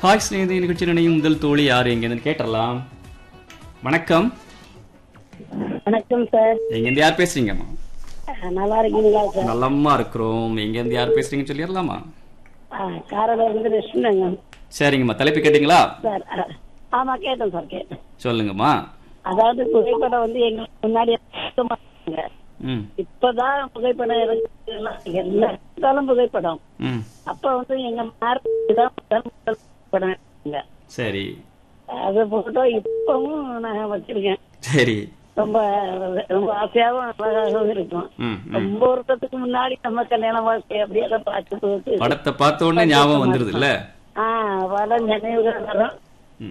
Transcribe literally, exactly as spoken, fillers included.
Hi Snehithi நிகழ்ச்சி நினையும் முதல் தோழி யாரு எங்கேருந்து கேட்டலாம். வணக்கம். வணக்கம் சார். எங்கேருந்து யார் பேசுறீங்கம்மா? நல்லா இருக்கீங்களா சார்? நல்லம்மா இருக்கிறோம். எங்கேருந்து யார் பேசுறீங்கன்னு சொல்லிடலாமா? காரல இருந்து லட்சுமிங்க. சரிங்கம்மா, தலைப்பு கேட்டீங்களா சார்? ஆமா கேட்டேன் சார், கேட்டேன். சொல்லுங்கம்மா. அதாவது புகைப்படம் வந்து எங்க முன்னாடி இப்பதான் புகைப்படம் இருந்தாலும் புகைப்படம் அப்ப வந்து எங்க புகைப்படம். சரி, அது போட்டோ இப்பவும் நான் வச்சிருக்கேன். சரி, ரொம்ப ரொம்ப ஆசையாவும் அழகாகவும் இருக்கும். ரொம்ப வருஷத்துக்கு முன்னாடி நம்ம கல்யாண வாழ்க்கை அப்படியே பார்த்து படத்தை பார்த்த உடனே ஞாபகம் வந்துருது இல்ல? ஆஹ் பல நினைவுகள் வரும்.